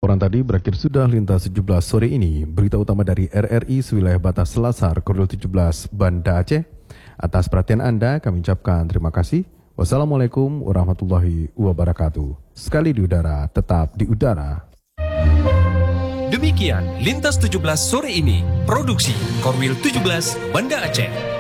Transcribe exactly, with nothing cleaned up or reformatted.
Laporan tadi berakhir sudah lintas tujuh belas sore ini. Berita utama dari R R I sewilayah batas Selasar, Koridor tujuh belas, Banda Aceh. Atas perhatian Anda kami ucapkan terima kasih. Wassalamualaikum warahmatullahi wabarakatuh. Sekali di udara, tetap di udara. Demikian Lintas tujuh belas sore ini. Produksi Korwil tujuh belas, Banda Aceh.